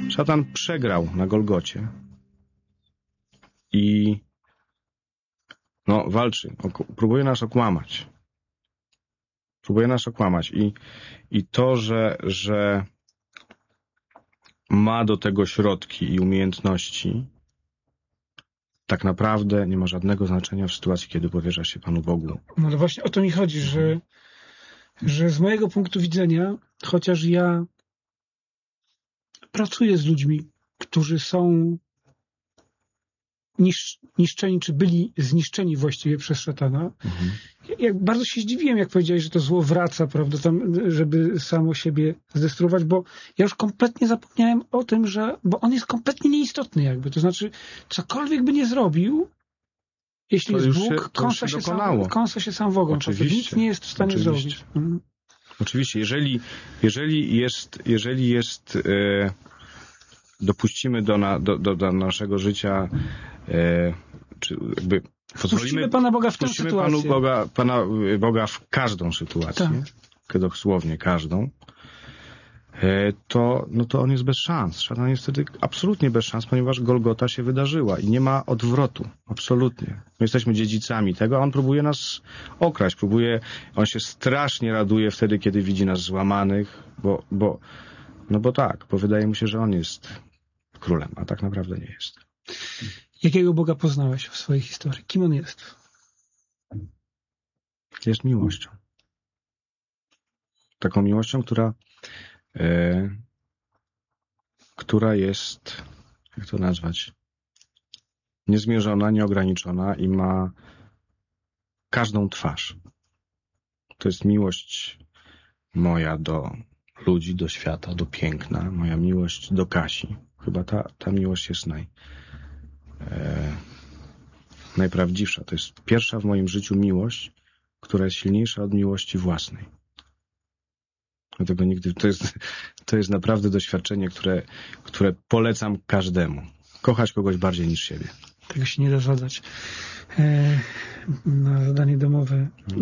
Szatan przegrał na Golgocie i walczy, próbuje nas okłamać. I to, że ma do tego środki i umiejętności, tak naprawdę nie ma żadnego znaczenia w sytuacji, kiedy powierza się Panu Bogu. No ale właśnie o to mi chodzi, że z mojego punktu widzenia, chociaż ja pracuję z ludźmi, którzy są niszczeni, czy byli zniszczeni właściwie przez szatana. Ja bardzo się zdziwiłem, jak powiedziałeś, że to zło wraca, prawda, tam, żeby samo siebie zdestruować, bo ja już kompletnie zapomniałem o tym, bo on jest kompletnie nieistotny jakby. To znaczy, cokolwiek by nie zrobił, jeśli jest Bóg, kąsa się sam w ogon. Nic nie jest w stanie zrobić. Oczywiście, jeżeli jest dopuścimy do naszego życia, czy jakby wpuścimy Pana Boga w tę sytuację. Pana Boga w każdą sytuację, dosłownie każdą, to on jest bez szans. Szatan jest wtedy absolutnie bez szans, ponieważ Golgota się wydarzyła i nie ma odwrotu. Absolutnie. My jesteśmy dziedzicami tego, a on próbuje nas okraść. On się strasznie raduje wtedy, kiedy widzi nas złamanych, bo wydaje mu się, że on jest królem, a tak naprawdę nie jest. Jakiego Boga poznałeś w swojej historii? Kim on jest? Jest miłością. Taką miłością, która jest, jak to nazwać, niezmierzona, nieograniczona i ma każdą twarz. To jest miłość moja do ludzi, do świata, do piękna, moja miłość do Kasi. Chyba ta miłość jest najprawdziwsza. To jest pierwsza w moim życiu miłość, która jest silniejsza od miłości własnej. Dlatego to jest naprawdę doświadczenie, które polecam każdemu. Kochać kogoś bardziej niż siebie. Tego się nie da zadać. Na zadanie domowe